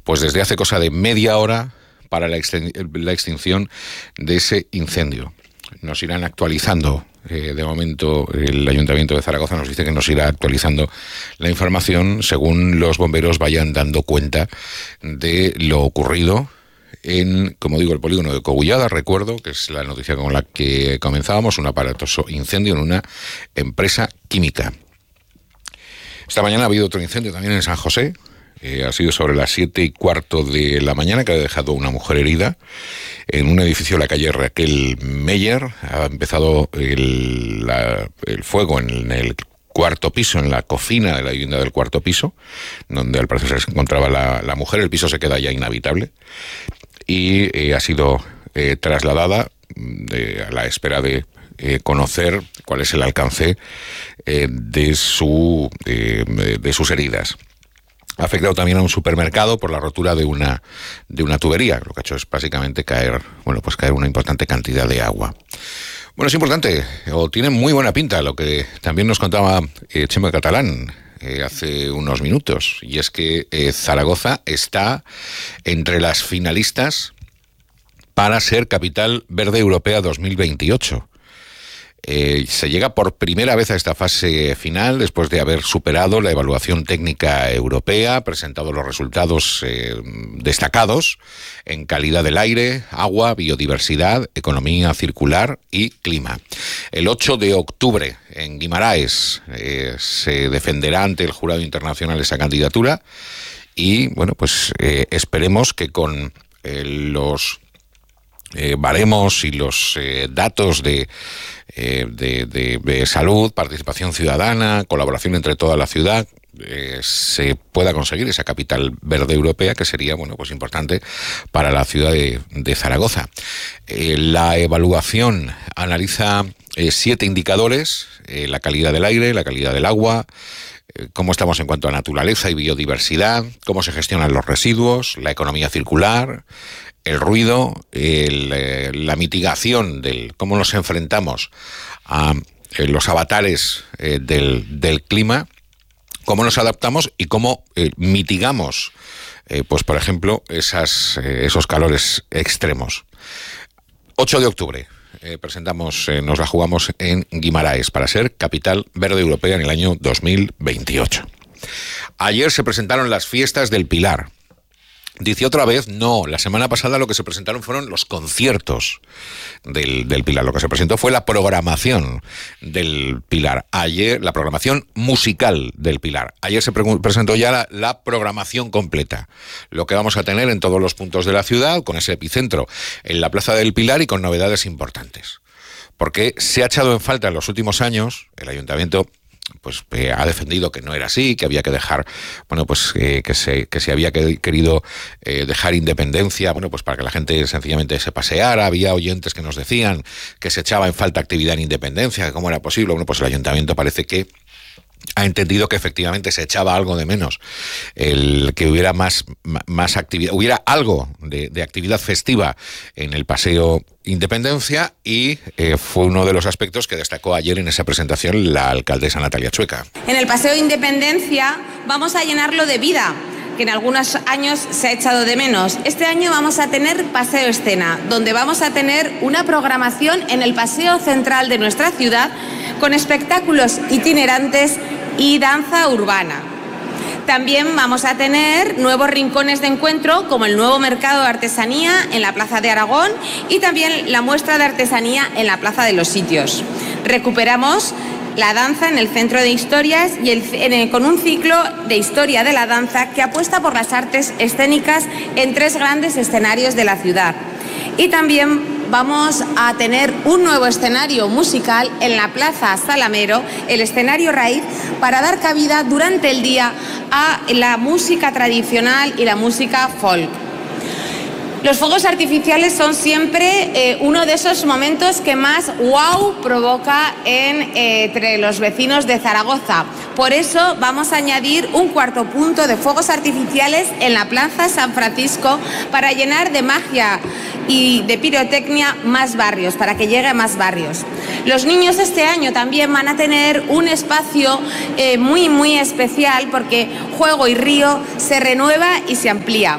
pues desde hace cosa de media hora para la extinción de ese incendio. Nos irán actualizando, de momento el Ayuntamiento de Zaragoza nos dice que nos irá actualizando la información según los bomberos vayan dando cuenta de lo ocurrido en, como digo, el polígono de Cogullada. Recuerdo que es la noticia con la que comenzábamos, un aparatoso incendio en una empresa química. Esta mañana ha habido otro incendio también en San José. Ha sido sobre las 7:15 de la mañana, que ha dejado una mujer herida en un edificio de la calle Raquel Meyer. Ha empezado el fuego en el cuarto piso, en la cocina de la vivienda del cuarto piso, donde al parecer se encontraba la mujer. El piso se queda ya inhabitable y ha sido trasladada a la espera de conocer cuál es el alcance de sus heridas. Ha afectado también a un supermercado por la rotura de una tubería. Lo que ha hecho es básicamente caer una importante cantidad de agua. Bueno, es importante, o tiene muy buena pinta, lo que también nos contaba Chema Catalán hace unos minutos, y es que Zaragoza está entre las finalistas para ser Capital Verde Europea 2028. Se llega por primera vez a esta fase final después de haber superado la evaluación técnica europea, presentado los resultados destacados en calidad del aire, agua, biodiversidad, economía circular y clima. El 8 de octubre en Guimaraes se defenderá ante el jurado internacional esa candidatura y, bueno, pues esperemos que con los baremos y los datos de salud, participación ciudadana, colaboración entre toda la ciudad, se pueda conseguir esa capital verde europea, que sería, bueno, pues importante para la ciudad de Zaragoza. La evaluación analiza 7 indicadores: la calidad del aire, la calidad del agua, cómo estamos en cuanto a naturaleza y biodiversidad, cómo se gestionan los residuos, la economía circular, el ruido, la mitigación cómo nos enfrentamos a los avatares del clima, cómo nos adaptamos y cómo mitigamos, pues por ejemplo, esos calores extremos. 8 de octubre nos la jugamos en Guimaraes para ser Capital Verde Europea en el año 2028. Ayer se presentaron las fiestas del Pilar. Dice otra vez, no, la semana pasada lo que se presentaron fueron los conciertos del Pilar. Lo que se presentó fue la programación del Pilar. Ayer, la programación musical del Pilar. Ayer se presentó ya la programación completa. Lo que vamos a tener en todos los puntos de la ciudad, con ese epicentro en la Plaza del Pilar y con novedades importantes. Porque se ha echado en falta en los últimos años, el Ayuntamiento pues ha defendido que no era así, que había que dejar, bueno, pues que se había querido dejar independencia, bueno, pues para que la gente sencillamente se paseara. Había oyentes que nos decían que se echaba en falta actividad en Independencia, que cómo era posible. Bueno, pues el Ayuntamiento parece que ha entendido que efectivamente se echaba algo de menos, el que hubiera más actividad, hubiera algo de actividad festiva en el Paseo Independencia, y fue uno de los aspectos que destacó ayer en esa presentación la alcaldesa Natalia Chueca. En el Paseo Independencia vamos a llenarlo de vida, que en algunos años se ha echado de menos. Este año vamos a tener Paseo Escena, donde vamos a tener una programación en el paseo central de nuestra ciudad con espectáculos itinerantes y danza urbana. También vamos a tener nuevos rincones de encuentro, como el nuevo mercado de artesanía en la Plaza de Aragón y también la muestra de artesanía en la Plaza de los Sitios. Recuperamos la danza en el Centro de Historias y con un ciclo de historia de la danza que apuesta por las artes escénicas en 3 grandes escenarios de la ciudad. Y también vamos a tener un nuevo escenario musical en la Plaza Salamero, el escenario raíz, para dar cabida durante el día a la música tradicional y la música folk. Los fuegos artificiales son siempre uno de esos momentos que más wow provoca entre los vecinos de Zaragoza. Por eso vamos a añadir un 4.º punto de fuegos artificiales en la Plaza San Francisco para llenar de magia y de pirotecnia más barrios, para que llegue a más barrios. Los niños este año también van a tener un espacio muy especial, porque Juego y Río se renueva y se amplía.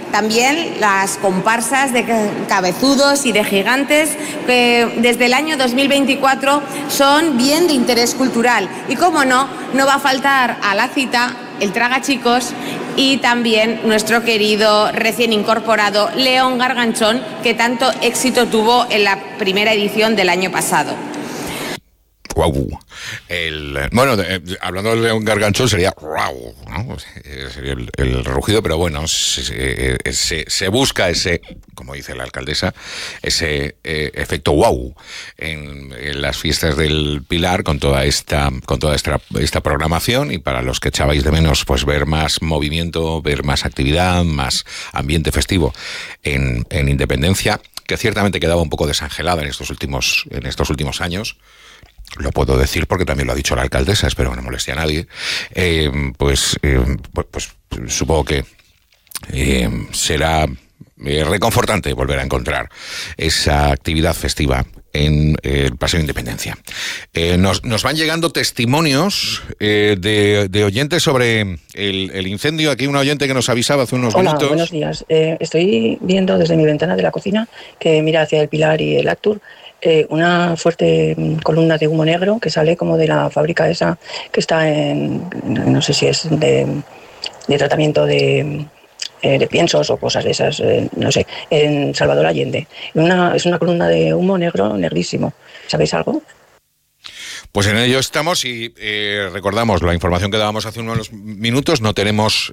También las comparsas de cabezudos y de gigantes que desde el año 2024 son bien de interés cultural. Y cómo no va a faltar a la cita el Tragachicos y también nuestro querido recién incorporado León Garganchón, que tanto éxito tuvo en la primera edición del año pasado. Guau. Hablando del León Garganchón sería guau, ¿no? Sería el rugido, pero bueno, se busca ese, como dice la alcaldesa, ese efecto guau en las fiestas del Pilar con toda esta programación, y para los que echabais de menos pues ver más movimiento, ver más actividad, más ambiente festivo en Independencia, que ciertamente quedaba un poco desangelada en estos últimos años. Lo puedo decir porque también lo ha dicho la alcaldesa, espero que no moleste a nadie. Pues supongo que será reconfortante volver a encontrar esa actividad festiva en el Paseo de Independencia. Nos van llegando testimonios de oyentes sobre el incendio. Aquí una oyente que nos avisaba hace unos minutos. Hola, buenos días. Estoy viendo desde mi ventana de la cocina, que mira hacia el Pilar y el Actur, una fuerte columna de humo negro que sale como de la fábrica esa que está no sé si es de tratamiento de piensos o cosas de esas, no sé, en Salvador Allende. Es una columna de humo negro, negrísimo. ¿Sabéis algo? Pues en ello estamos y recordamos la información que dábamos hace unos minutos. No tenemos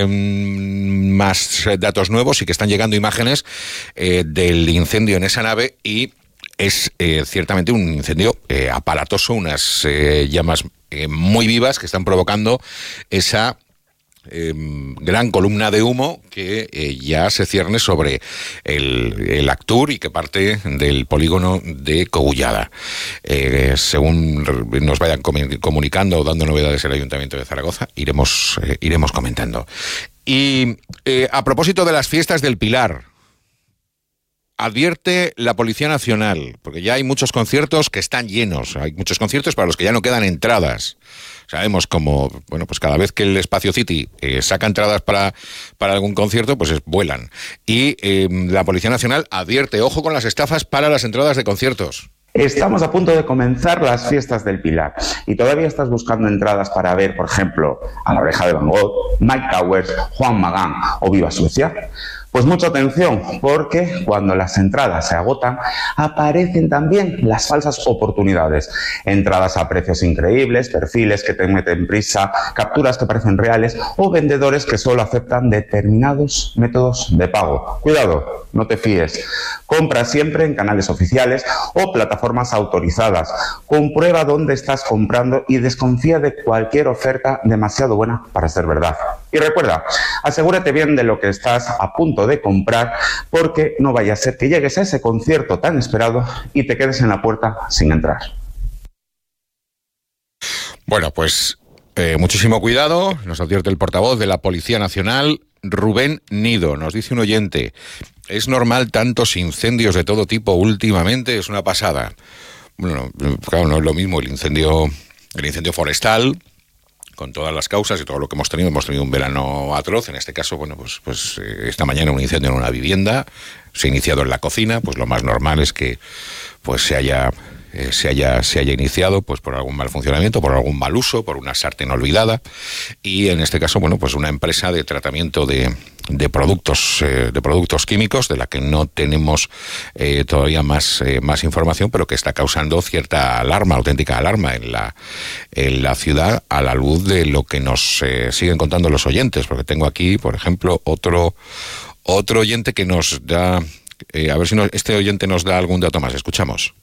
más datos nuevos y que están llegando imágenes del incendio en esa nave, y es ciertamente un incendio aparatoso, unas llamas muy vivas que están provocando esa gran columna de humo que ya se cierne sobre el Actur y que parte del polígono de Cogullada. Según nos vayan comunicando o dando novedades el Ayuntamiento de Zaragoza, iremos comentando. Y a propósito de las fiestas del Pilar, advierte la Policía Nacional, porque ya hay muchos conciertos que están llenos, hay muchos conciertos para los que ya no quedan entradas. Sabemos como, bueno, pues cada vez que el Espacio City saca entradas para algún concierto, pues vuelan. Y la Policía Nacional advierte, ojo con las estafas para las entradas de conciertos. Estamos a punto de comenzar las fiestas del Pilar y todavía estás buscando entradas para ver, por ejemplo, A la Oreja de Van Gogh, Mike Towers, Juan Magán o Viva Suecia. Pues mucha atención, porque cuando las entradas se agotan, aparecen también las falsas oportunidades. Entradas a precios increíbles, perfiles que te meten prisa, capturas que parecen reales o vendedores que solo aceptan determinados métodos de pago. Cuidado, no te fíes. Compra siempre en canales oficiales o plataformas autorizadas. Comprueba dónde estás comprando y desconfía de cualquier oferta demasiado buena para ser verdad. Y recuerda, asegúrate bien de lo que estás a punto de comprar, porque no vaya a ser que llegues a ese concierto tan esperado y te quedes en la puerta sin entrar. Bueno, pues muchísimo cuidado, nos advierte el portavoz de la Policía Nacional, Rubén Nido. Nos dice un oyente, ¿es normal tantos incendios de todo tipo últimamente? Es una pasada. Bueno, claro, no es lo mismo el incendio forestal, con todas las causas y todo lo que hemos tenido un verano atroz. En este caso, bueno, pues esta mañana un incendio en una vivienda, se ha iniciado en la cocina, pues lo más normal es que pues se haya iniciado pues por algún mal funcionamiento, por algún mal uso, por una sartén olvidada, y en este caso, bueno, pues una empresa de tratamiento de productos químicos, de la que no tenemos todavía más información, pero que está causando cierta alarma, auténtica alarma en la ciudad, a la luz de lo que nos siguen contando los oyentes, porque tengo aquí, por ejemplo, otro oyente que nos da, a ver si este oyente nos da algún dato más. Escuchamos.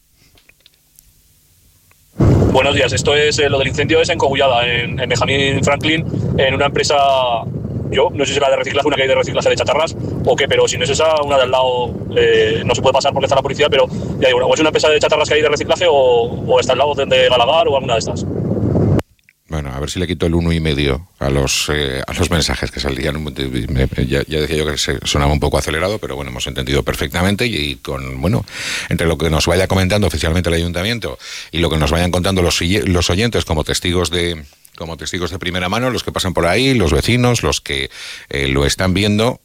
Buenos días, esto es lo del incendio es en Cogullada, en Benjamín Franklin, en una empresa, yo no sé si será de reciclaje, una que hay de reciclaje de chatarras o qué, pero si no es esa, una de al lado no se puede pasar porque está la policía, pero ya digo, o es una empresa de chatarras que hay de reciclaje o está al lado de Galagar o alguna de estas. Bueno, a ver si le quito el 1,5 a los mensajes que saldrían. Ya decía yo que sonaba un poco acelerado, pero bueno, hemos entendido perfectamente y con, bueno, entre lo que nos vaya comentando oficialmente el Ayuntamiento y lo que nos vayan contando los oyentes como testigos de primera mano, los que pasan por ahí, los vecinos, los que lo están viendo,